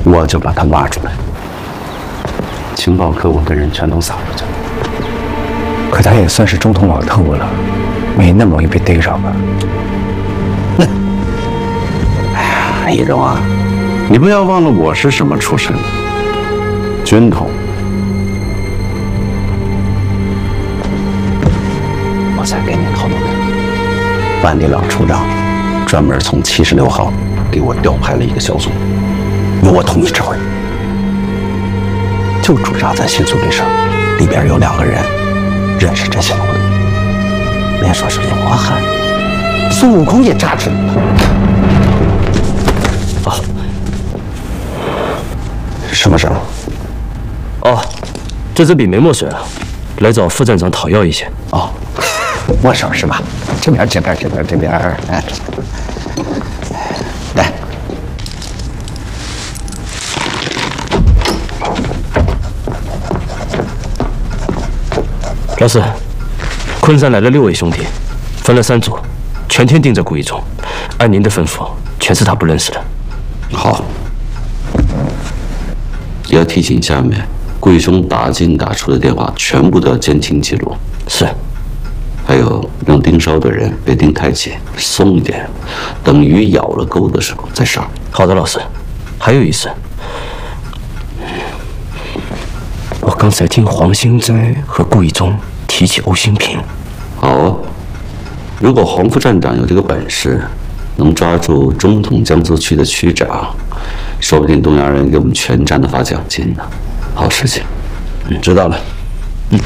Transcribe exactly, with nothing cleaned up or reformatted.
我就把他挖出来。情报科我跟人全都撒出去了。 可他也算是中统老特务了，没那么容易被逮着吧？ 哼！哎呀，一中啊，你不要忘了我是什么出身，军统。我再给你透露点，班里老处长专门从七十六号给我调派了一个小组，由我统一指挥，就驻扎在新苏里省，里边有两个人认识这些路的，别说是罗汉，孙悟空也扎之了。 啊， 什么事儿？ 哦，这支笔没墨水了，来找副站长讨要一些。 哦，握手是吧？这边，这边，这边，这边，哎，来。 老师，昆山来了六位兄弟，分了三组，全天盯着顾一中。按您的吩咐，全是他不认识的。 好，也要提醒下面，顾一中打进打出的电话全部都要监听记录。 是。 还有，让盯梢的人别盯太紧，松一点，等鱼咬了钩的时候再上。 好的，老师。还有一事，我刚才听黄兴斋和顾一中提起欧新平。 好啊，如果黄副站长有这个本事，能抓住中统江苏区的区长，说不定东洋人给我们全站的发奖金呢。好事情。 嗯，知道了。